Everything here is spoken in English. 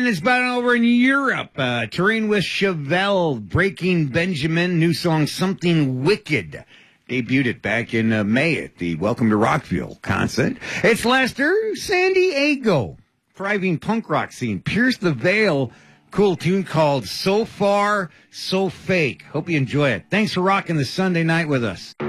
is about over in Europe. Touring with Chevelle, Breaking Benjamin, new song Something Wicked. Debuted it back in May at the Welcome to Rockville concert. It's Lester, San Diego. Thriving punk rock scene. Pierce the Veil. Cool tune called So Far, So Fake. Hope you enjoy it. Thanks for rocking the Sunday night with us.